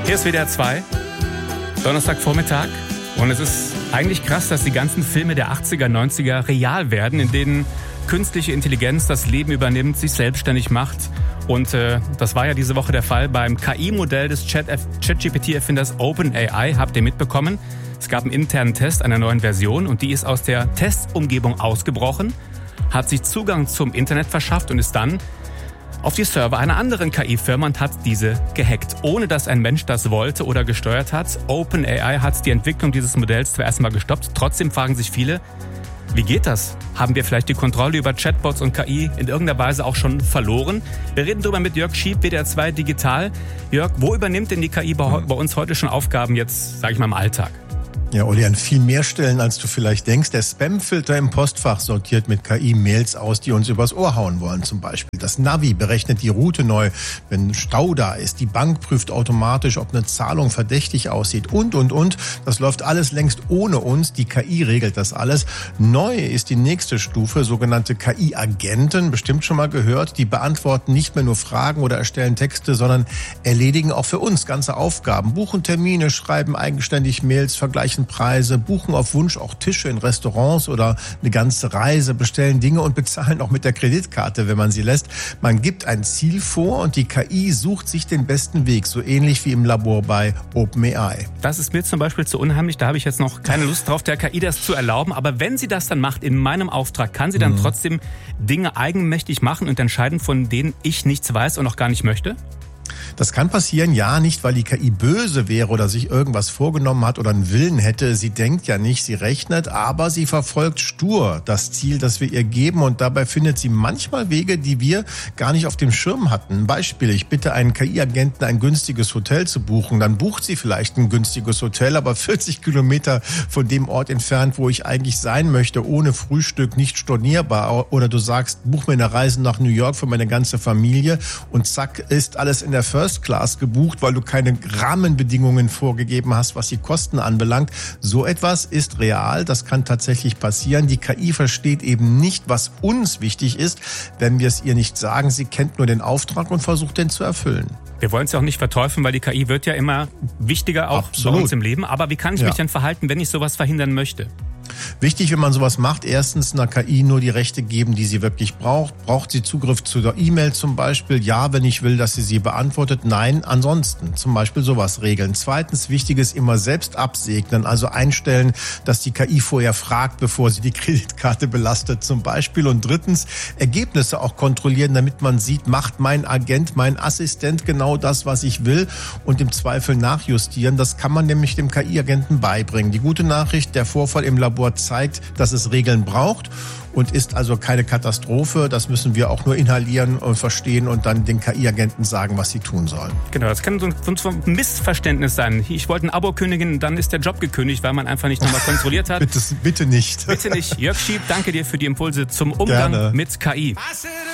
Hier ist WDR 2, Donnerstagvormittag. Und es ist eigentlich krass, dass die ganzen Filme der 80er, 90er real werden, in denen künstliche Intelligenz das Leben übernimmt, sich selbstständig macht. Und das war ja diese Woche der Fall beim KI-Modell des ChatGPT-Erfinders OpenAI. Habt ihr mitbekommen? Es gab einen internen Test einer neuen Version und die ist aus der Testumgebung ausgebrochen, hat sich Zugang zum Internet verschafft und ist dann auf die Server einer anderen KI-Firma und hat diese gehackt, ohne dass ein Mensch das wollte oder gesteuert hat. OpenAI hat die Entwicklung dieses Modells zwar erstmal gestoppt, trotzdem fragen sich viele, wie geht das? Haben wir vielleicht die Kontrolle über Chatbots und KI in irgendeiner Weise auch schon verloren? Wir reden darüber mit Jörg Schieb, WDR 2 Digital. Jörg, wo übernimmt denn die KI bei uns heute schon Aufgaben jetzt, sage ich mal, im Alltag? Ja, Uli, an viel mehr Stellen, als du vielleicht denkst. Der Spamfilter im Postfach sortiert mit KI Mails aus, die uns übers Ohr hauen wollen zum Beispiel. Das Navi berechnet die Route neu, wenn Stau da ist. Die Bank prüft automatisch, ob eine Zahlung verdächtig aussieht und. Das läuft alles längst ohne uns. Die KI regelt das alles. Neu ist die nächste Stufe, sogenannte KI-Agenten, bestimmt schon mal gehört. Die beantworten nicht mehr nur Fragen oder erstellen Texte, sondern erledigen auch für uns ganze Aufgaben. Buchen Termine, schreiben eigenständig Mails, vergleichen Preise, buchen auf Wunsch auch Tische in Restaurants oder eine ganze Reise, bestellen Dinge und bezahlen auch mit der Kreditkarte, wenn man sie lässt. Man gibt ein Ziel vor und die KI sucht sich den besten Weg, so ähnlich wie im Labor bei OpenAI. Das ist mir zum Beispiel zu unheimlich, da habe ich jetzt noch keine Lust drauf, der KI das zu erlauben. Aber wenn sie das dann macht, in meinem Auftrag, kann sie dann trotzdem Dinge eigenmächtig machen und entscheiden, von denen ich nichts weiß und auch gar nicht möchte? Das kann passieren, ja, nicht weil die KI böse wäre oder sich irgendwas vorgenommen hat oder einen Willen hätte. Sie denkt ja nicht, sie rechnet, aber sie verfolgt stur das Ziel, das wir ihr geben und dabei findet sie manchmal Wege, die wir gar nicht auf dem Schirm hatten. Ein Beispiel, ich bitte einen KI-Agenten, ein günstiges Hotel zu buchen. Dann bucht sie vielleicht ein günstiges Hotel, aber 40 Kilometer von dem Ort entfernt, wo ich eigentlich sein möchte, ohne Frühstück, nicht stornierbar. Oder du sagst, buch mir eine Reise nach New York für meine ganze Familie und zack, ist alles in der First Class gebucht, weil du keine Rahmenbedingungen vorgegeben hast, was die Kosten anbelangt. So etwas ist real, das kann tatsächlich passieren. Die KI versteht eben nicht, was uns wichtig ist, wenn wir es ihr nicht sagen. Sie kennt nur den Auftrag und versucht, den zu erfüllen. Wir wollen es ja auch nicht verteufeln, weil die KI wird ja immer wichtiger auch bei uns im Leben. Aber wie kann ich mich denn verhalten, wenn ich sowas verhindern möchte? Wichtig, wenn man sowas macht, erstens einer KI nur die Rechte geben, die sie wirklich braucht. Braucht sie Zugriff zu der E-Mail zum Beispiel? Ja, wenn ich will, dass sie beantwortet. Nein, ansonsten zum Beispiel sowas regeln. Zweitens, wichtig ist immer selbst absegnen, also einstellen, dass die KI vorher fragt, bevor sie die Kreditkarte belastet zum Beispiel. Und drittens, Ergebnisse auch kontrollieren, damit man sieht, macht mein Agent, mein Assistent genau das, was ich will und im Zweifel nachjustieren. Das kann man nämlich dem KI-Agenten beibringen. Die gute Nachricht, der Vorfall im Labor zeigt, dass es Regeln braucht und ist also keine Katastrophe. Das müssen wir auch nur inhalieren und verstehen und dann den KI-Agenten sagen, was sie tun sollen. Genau, das kann so ein Missverständnis sein. Ich wollte ein Abo kündigen, dann ist der Job gekündigt, weil man einfach nicht nochmal kontrolliert hat. Bitte nicht. Bitte nicht. Jörg Schieb, danke dir für die Impulse zum Umgang mit KI.